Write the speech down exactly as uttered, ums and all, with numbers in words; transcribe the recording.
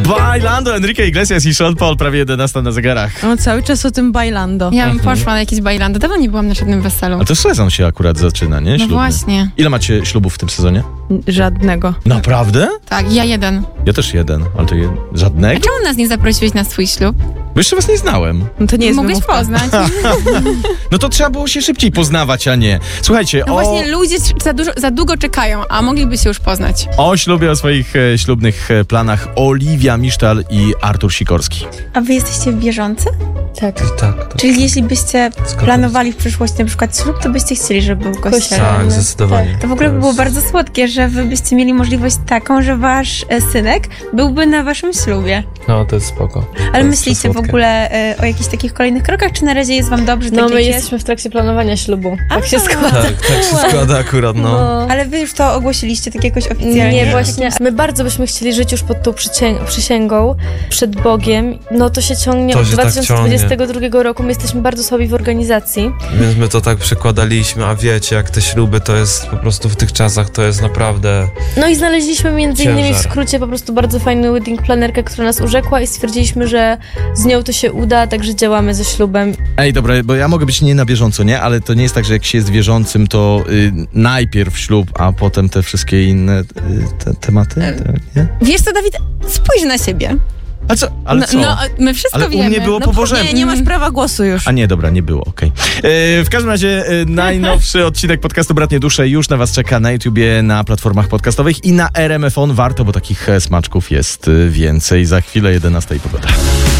Bailando, Enrique Iglesias i Sean Paul, prawie jedenasta na zegarach. No cały czas o tym bailando. Ja bym poszła na jakieś bailando. Dawno nie byłam na żadnym weselu. A to sezon się akurat zaczyna, nie? No Ślubny. właśnie. Ile macie ślubów w tym sezonie? Żadnego. Naprawdę? Tak, ja jeden. Ja też jeden, ale to jed... A żadnego? czemu nas nie zaprosiłeś na swój ślub? Bo jeszcze was nie znałem. No to nie jest Mogłeś wymówka. poznać. No to trzeba było się szybciej poznawać, a nie. Słuchajcie, No o, właśnie ludzie za, dużo, za długo czekają, a mogliby się już poznać. o ślubie, o swoich e, ślubnych e, planach Oliwia Misztal i Artur Sikorski. A wy jesteście bieżący? Tak. Tak, tak. Czyli jeśli byście planowali w przyszłości na przykład ślub, to byście chcieli, żeby był kościelny. Tak, zdecydowanie. To w ogóle by było bardzo słodkie, że wy byście mieli możliwość taką, że wasz e, synek byłby na waszym ślubie. No, to jest spoko. Ale To jest myślicie w przesłodkie. ogóle e, o jakichś takich kolejnych krokach, czy na razie jest wam dobrze, No tak my jak jest? jesteśmy w trakcie planowania ślubu. Tak A. się składa. Tak, tak się składa akurat, no. Ale wy już to ogłosiliście tak jakoś oficjalnie? Nie, właśnie. My bardzo byśmy chcieli żyć już pod tą przycię- przysięgą przed Bogiem. No to się ciągnie To od się tak dwa tysiące dwudziestego drugiego roku. My jesteśmy bardzo słabi w organizacji. Więc my to tak przekładaliśmy, a wiecie, jak te śluby to jest po prostu w tych czasach, to jest naprawdę... No i znaleźliśmy między innymi w Ciężar. skrócie po prostu bardzo fajną wedding planerkę, która nas urzekła i stwierdziliśmy, że z nią to się uda, także działamy ze ślubem. Ej, dobra, bo ja mogę być nie na bieżąco, nie? Ale to nie jest tak, że jak się jest wierzącym, to y, najpierw ślub, a potem te wszystkie inne y, te, tematy, tak, nie? Wiesz co, Dawid? Spójrz na siebie. A co? Ale no, co? no, my wszystko Ale u wiemy. mnie było no, po Bożemu. Nie, nie masz prawa głosu już. A nie, dobra, nie było, okej. E, W każdym razie e, najnowszy odcinek podcastu Bratnie Dusze już na was czeka na YouTubie, na platformach podcastowych i na R M F on. Warto, bo takich e, smaczków jest e, więcej. Za chwilę jedenasta i pogoda.